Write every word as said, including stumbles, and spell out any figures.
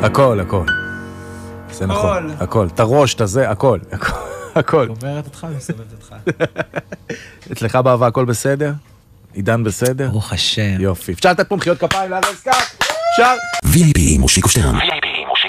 הכל, הכל. זה נכון, הכל. את הראש, את הזה, הכל, הכל. אומרת אותך, מסובבת אותך. אצלך באהבה הכל בסדר? עידן בסדר? ברוך השם. יופי. אפשר לתת פה מחיאות כפיים לארז קאט? אפשר? וי איי פי עם מושיקו שטרן.